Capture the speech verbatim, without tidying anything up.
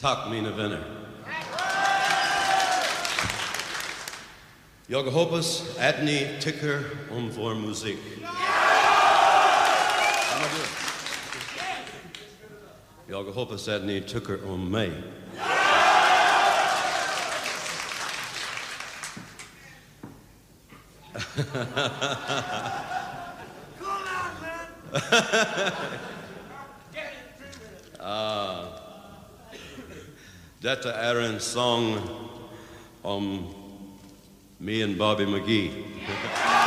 Tack mina vänner. Jag hoppas att ni tycker om vår musik. Jag hoppas att ni tycker om mig. ah, detta är en sång om me and Bobby McGee.